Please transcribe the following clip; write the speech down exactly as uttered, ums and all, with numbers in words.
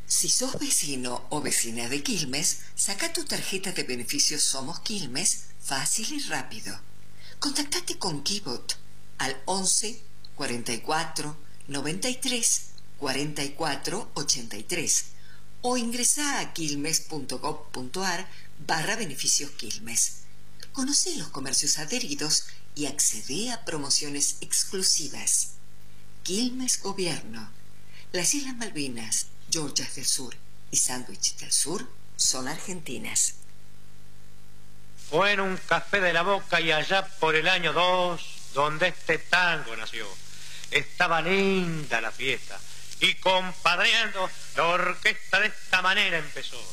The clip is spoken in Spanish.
Si sos vecino o vecina de Quilmes, saca tu tarjeta de beneficios Somos Quilmes fácil y rápido. Contactate con Kibot al once, cuarenta y cuatro, noventa y tres, cuarenta y cuatro, ochenta y tres o ingresa a quilmes.gov.ar barra beneficios Quilmes. Conoce los comercios adheridos y accede a promociones exclusivas. Quilmes Gobierno. Las Islas Malvinas, Georgias del Sur y Sandwich del Sur son argentinas. Fue en un café de La Boca y allá por el año dos, donde este tango nació. Estaba linda la fiesta y compadreando, la orquesta de esta manera empezó.